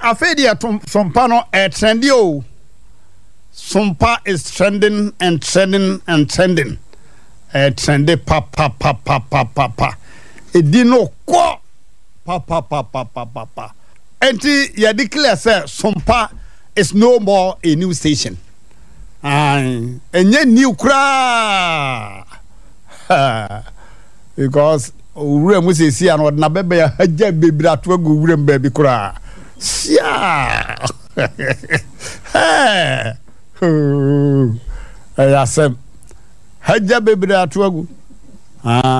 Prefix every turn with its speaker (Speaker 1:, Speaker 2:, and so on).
Speaker 1: afedi sompa no trendy o. Sompa is trending and trending and trending. Trendy pa. Edino ko pa. Enti ya declare say Sompa is no more a new station. Enye new kra. Because ure mu sesi an odna bebe ya haja bebira to agu ure mbabi kra. Sia. Ayasem haja bebira to agu.